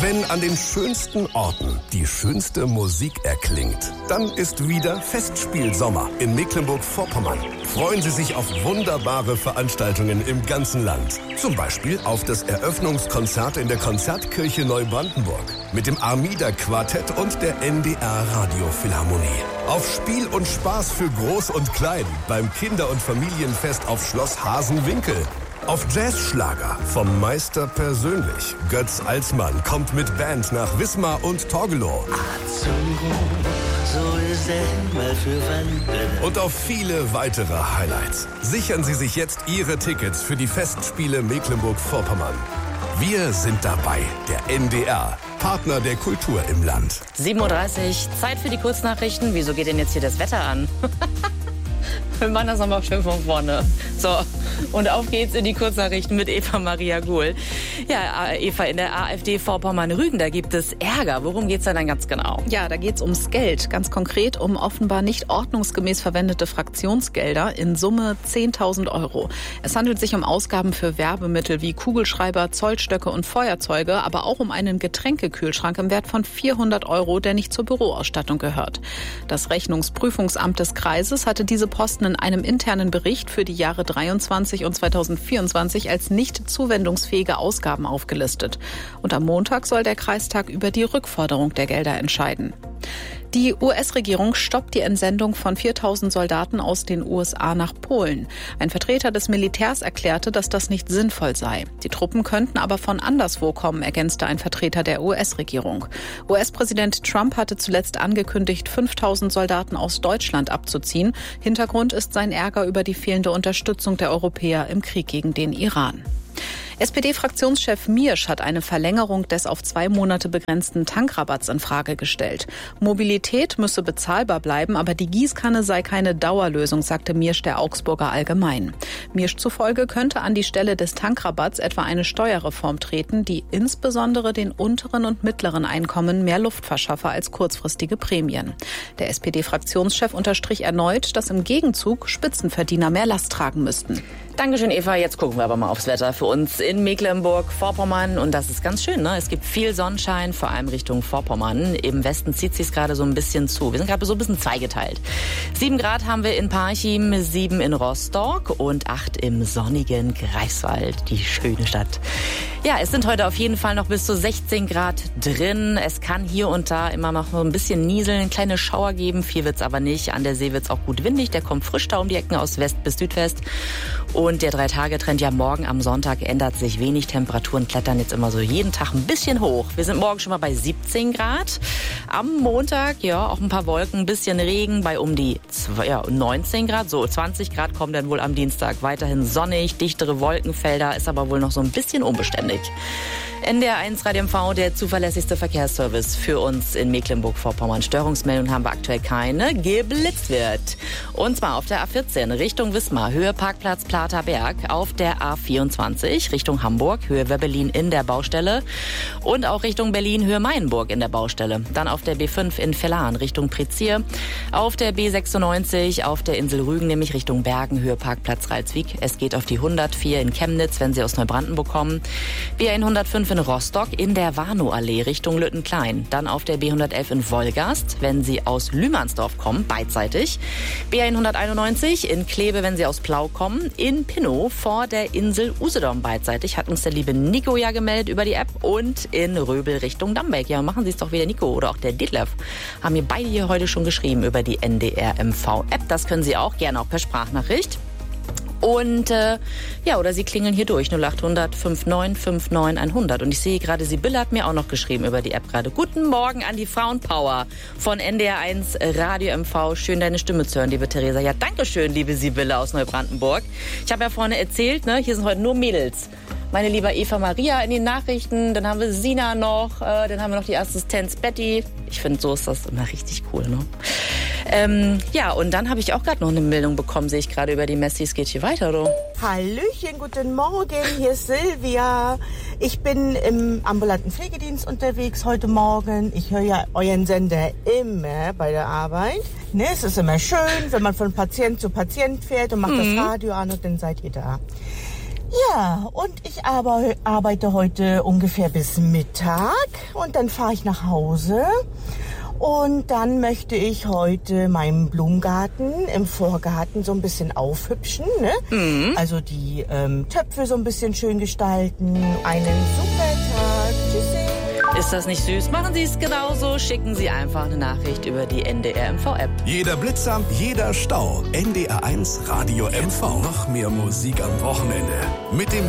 Wenn an den schönsten Orten die schönste Musik erklingt, dann ist wieder Festspielsommer in Mecklenburg-Vorpommern. Freuen Sie sich auf wunderbare Veranstaltungen im ganzen Land. Zum Beispiel auf das Eröffnungskonzert in der Konzertkirche Neubrandenburg mit dem Armida-Quartett und der NDR Radiophilharmonie. Auf Spiel und Spaß für Groß und Klein beim Kinder- und Familienfest auf Schloss Hasenwinkel. Auf Jazzschlager vom Meister persönlich. Götz Alsmann kommt mit Band nach Wismar und Torgelow. Und auf viele weitere Highlights. Sichern Sie sich jetzt Ihre Tickets für die Festspiele Mecklenburg-Vorpommern. Wir sind dabei, der NDR, Partner der Kultur im Land. 7:30 Uhr, Zeit für die Kurznachrichten. Wieso geht denn jetzt hier das Wetter an? Wir machen das nochmal schön von vorne. So, und auf geht's in die Kurznachrichten mit Eva Maria Guhl. Ja, Eva, in der AfD Vorpommern-Rügen, da gibt es Ärger. Worum geht's da dann ganz genau? Ja, da geht's ums Geld. Ganz konkret um offenbar nicht ordnungsgemäß verwendete Fraktionsgelder in Summe 10.000 Euro. Es handelt sich um Ausgaben für Werbemittel wie Kugelschreiber, Zollstöcke und Feuerzeuge, aber auch um einen Getränkekühlschrank im Wert von 400 Euro, der nicht zur Büroausstattung gehört. Das Rechnungsprüfungsamt des Kreises hatte diese Posten in einem internen Bericht für die Jahre 23 und 2024 als nicht zuwendungsfähige Ausgaben aufgelistet. Und am Montag soll der Kreistag über die Rückforderung der Gelder entscheiden. Die US-Regierung stoppt die Entsendung von 4.000 Soldaten aus den USA nach Polen. Ein Vertreter des Militärs erklärte, dass das nicht sinnvoll sei. Die Truppen könnten aber von anderswo kommen, ergänzte ein Vertreter der US-Regierung. US-Präsident Trump hatte zuletzt angekündigt, 5.000 Soldaten aus Deutschland abzuziehen. Hintergrund ist sein Ärger über die fehlende Unterstützung der Europäer im Krieg gegen den Iran. SPD-Fraktionschef Miersch hat eine Verlängerung des auf 2 Monate begrenzten Tankrabatts in Frage gestellt. Mobilität müsse bezahlbar bleiben, aber die Gießkanne sei keine Dauerlösung, sagte Miersch der Augsburger Allgemein. Miersch zufolge könnte an die Stelle des Tankrabatts etwa eine Steuerreform treten, die insbesondere den unteren und mittleren Einkommen mehr Luft verschaffe als kurzfristige Prämien. Der SPD-Fraktionschef unterstrich erneut, dass im Gegenzug Spitzenverdiener mehr Last tragen müssten. Dankeschön, Eva. Jetzt gucken wir aber mal aufs Wetter für uns in Mecklenburg-Vorpommern. Und das ist ganz schön, ne? Es gibt viel Sonnenschein, vor allem Richtung Vorpommern. Im Westen zieht sich gerade so ein bisschen zu. Wir sind gerade so ein bisschen zweigeteilt. 7 Grad haben wir in Parchim, 7 in Rostock und 8 im sonnigen Greifswald, die schöne Stadt. Ja, es sind heute auf jeden Fall noch bis zu 16 Grad drin. Es kann hier und da immer noch so ein bisschen nieseln, kleine Schauer geben. Viel wird's aber nicht. An der See wird's auch gut windig. Der kommt frisch da um die Ecken aus West bis Südwest. Und der 3-Tage-Trend ja morgen am Sonntag ändert sich wenig. Temperaturen klettern jetzt immer so jeden Tag ein bisschen hoch. Wir sind morgen schon mal bei 17 Grad. Am Montag, ja, auch ein paar Wolken, ein bisschen Regen bei um die 19 Grad. So 20 Grad kommen dann wohl am Dienstag. Weiterhin sonnig, dichtere Wolkenfelder, ist aber wohl noch so ein bisschen unbeständig. NDR1 Radio MV, der zuverlässigste Verkehrsservice für uns in Mecklenburg-Vorpommern. Störungsmeldungen haben wir aktuell keine. Geblitzt wird. Und zwar auf der A14 Richtung Wismar, Höhe Parkplatz Plater Berg. Auf der A24 Richtung Hamburg, Höhe Wöbbelin in der Baustelle. Und auch Richtung Berlin, Höhe Meienburg in der Baustelle. Dann auf der B5 in Vellan Richtung Prezier. Auf der B96 auf der Insel Rügen, nämlich Richtung Bergen, Höhe Parkplatz Ralswiek. Es geht auf die 104 in Chemnitz, wenn Sie aus Neubrandenburg kommen. B105 in Rostock in der Warnow-Allee Richtung Lüttenklein. Dann auf der B111 in Wolgast, wenn Sie aus Lühmannsdorf kommen, beidseitig. B191 in Kleve, wenn Sie aus Plau kommen. In Pinnow vor der Insel Usedom beidseitig. Hat uns der liebe Nico ja gemeldet über die App. Und in Röbel Richtung Dambeck. Ja, machen Sie es doch wieder, Nico. Oder auch der Detlef. Haben mir beide hier heute schon geschrieben über die NDR-MV-App. Das können Sie auch gerne auch per Sprachnachricht. Und oder Sie klingeln hier durch 0800 59 59 100. Und ich sehe gerade, Sibylle hat mir auch noch geschrieben über die App gerade. Guten Morgen an die Frauenpower von NDR1 Radio MV. Schön, deine Stimme zu hören, liebe Theresa. Ja, danke schön, liebe Sibylle aus Neubrandenburg. Ich habe ja vorne erzählt, ne, hier sind heute nur Mädels. Meine liebe Eva Maria in den Nachrichten, dann haben wir Sina noch, dann haben wir noch die Assistenz Betty. Ich finde, so ist das immer richtig cool, ne? Und dann habe ich auch gerade noch eine Meldung bekommen, sehe ich gerade über die Messi. Es geht hier weiter, du. Hallöchen, guten Morgen, hier ist Silvia. Ich bin im ambulanten Pflegedienst unterwegs heute Morgen. Ich höre ja euren Sender immer bei der Arbeit. Ne, es ist immer schön, wenn man von Patient zu Patient fährt und macht das Radio an und dann seid ihr da. Ja, und ich arbeite heute ungefähr bis Mittag und dann fahre ich nach Hause. Und dann möchte ich heute meinen Blumengarten im Vorgarten so ein bisschen aufhübschen, ne? Mhm. Also die Töpfe so ein bisschen schön gestalten. Einen super Tag. Tschüssi. Ist das nicht süß? Machen Sie es genauso. Schicken Sie einfach eine Nachricht über die NDR MV-App. Jeder Blitzer, jeder Stau. NDR 1 Radio MV. Noch mehr Musik am Wochenende. Mit dem